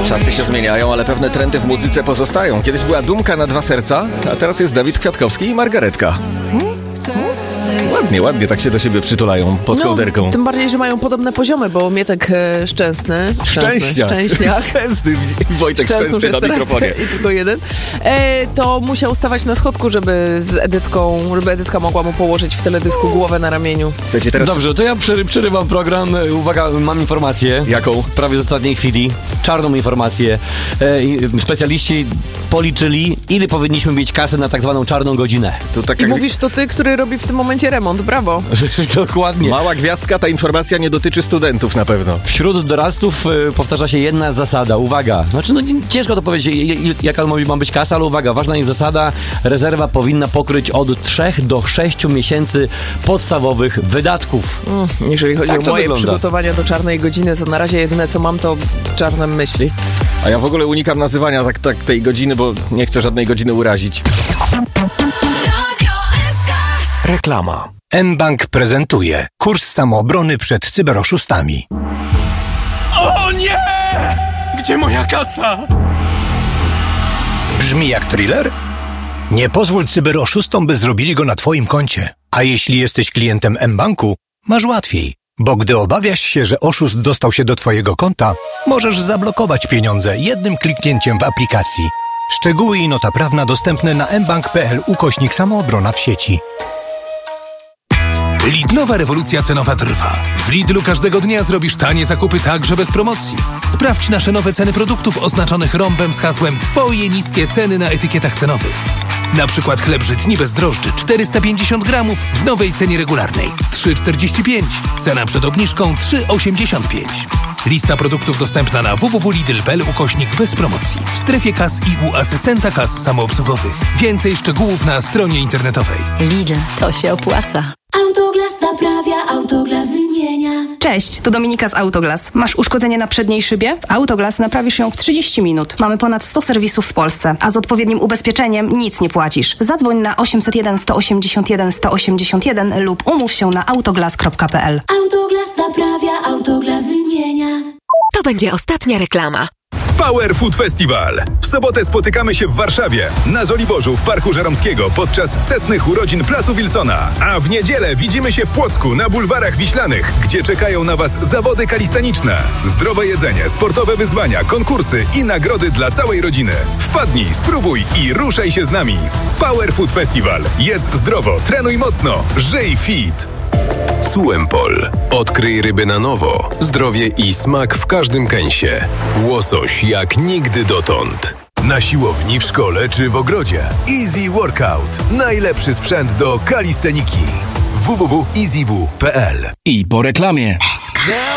Czasy się zmieniają, ale pewne trendy w muzyce pozostają. Kiedyś była Dumka na 2 serca, a teraz jest Dawid Kwiatkowski i Margaretka. Ładnie tak się do siebie przytulają pod kołderką. Tym bardziej, że mają podobne poziomy, bo Mietek Szczęsny Szczęsny Wojtek Szczęsny na mikrofonie. I tylko jeden. To musiał stawać na schodku, żeby Edytka mogła mu położyć w teledysku głowę na ramieniu. Słuchajcie, teraz... Dobrze, to ja przerywam program. Uwaga, mam informację. Jaką? Prawie z ostatniej chwili. Czarną informację. Specjaliści policzyli, ile powinniśmy mieć kasy na tak zwaną czarną godzinę. I mówisz to ty, który robi w tym momencie remont. Brawo. Dokładnie. Mała gwiazdka, ta informacja nie dotyczy studentów na pewno. Wśród dorastów powtarza się jedna zasada. Uwaga. Ciężko to powiedzieć, jaka ma być kasa, ale uwaga, ważna jest zasada. Rezerwa powinna pokryć od 3 do 6 miesięcy podstawowych wydatków. Jeżeli chodzi o moje przygotowania do czarnej godziny, to na razie jedyne co mam to w czarnym myśli. A ja w ogóle unikam nazywania tak tej godziny, bo nie chcę żadnej godziny urazić. Reklama. mBank prezentuje kurs samoobrony przed cyberoszustami. O nie! Gdzie moja kasa? Brzmi jak thriller? Nie pozwól cyberoszustom, by zrobili go na twoim koncie. A jeśli jesteś klientem mBanku, masz łatwiej. Bo gdy obawiasz się, że oszust dostał się do twojego konta, możesz zablokować pieniądze jednym kliknięciem w aplikacji. Szczegóły i nota prawna dostępne na mbank.pl/samoobrona w sieci. Lidlowa rewolucja cenowa trwa. W Lidlu każdego dnia zrobisz tanie zakupy także bez promocji. Sprawdź nasze nowe ceny produktów oznaczonych rąbem z hasłem Twoje niskie ceny na etykietach cenowych. Na przykład chleb żytni bez drożdży 450 gramów w nowej cenie regularnej 3,45. Cena przed obniżką 3,85. Lista produktów dostępna na www.lidl.pl/bez promocji. W strefie kas i u asystenta kas samoobsługowych. Więcej szczegółów na stronie internetowej. Lidl, to się opłaca. Autoglas naprawia, Autoglas wymienia. Cześć, to Dominika z Autoglas. Masz uszkodzenie na przedniej szybie? W Autoglas naprawisz ją w 30 minut. Mamy ponad 100 serwisów w Polsce, a z odpowiednim ubezpieczeniem nic nie płacisz. Zadzwoń na 801 181 181 lub umów się na autoglas.pl. Autoglas naprawia, Autoglas wymienia. To będzie ostatnia reklama. Power Food Festival. W sobotę spotykamy się w Warszawie, na Żoliborzu w Parku Żeromskiego podczas 100. urodzin Placu Wilsona. A w niedzielę widzimy się w Płocku na bulwarach Wiślanych, gdzie czekają na Was zawody kalistaniczne. Zdrowe jedzenie, sportowe wyzwania, konkursy i nagrody dla całej rodziny. Wpadnij, spróbuj i ruszaj się z nami. Power Food Festival. Jedz zdrowo, trenuj mocno, żyj fit. Suempol. Odkryj ryby na nowo. Zdrowie i smak w każdym kęsie. Łosoś jak nigdy dotąd. Na siłowni, w szkole czy w ogrodzie. Easy Workout. Najlepszy sprzęt do kalisteniki. www.easyw.pl. I po reklamie.